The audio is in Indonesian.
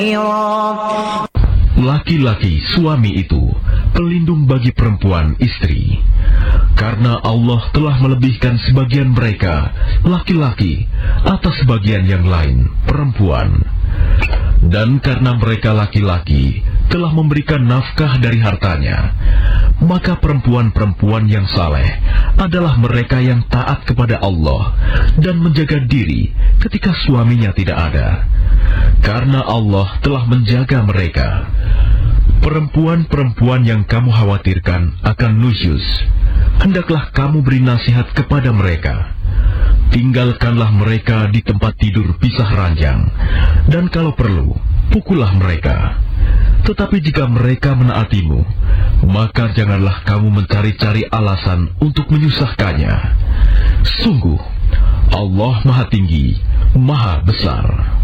Laki-laki suami itu pelindung bagi perempuan istri, karena Allah telah melebihkan sebagian mereka, laki-laki, atas sebagian yang lain, perempuan. Dan karena mereka laki-laki telah memberikan nafkah dari hartanya, maka perempuan-perempuan yang saleh adalah mereka yang taat kepada Allah dan menjaga diri ketika suaminya tidak ada, karena Allah telah menjaga mereka. Perempuan-perempuan yang kamu khawatirkan akan nusyus, hendaklah kamu beri nasihat kepada mereka. Tinggalkanlah mereka di tempat tidur pisah ranjang, dan kalau perlu, pukullah mereka. Tetapi jika mereka menaatimu, maka janganlah kamu mencari-cari alasan untuk menyusahkannya. Sungguh, Allah Maha Tinggi, Maha Besar.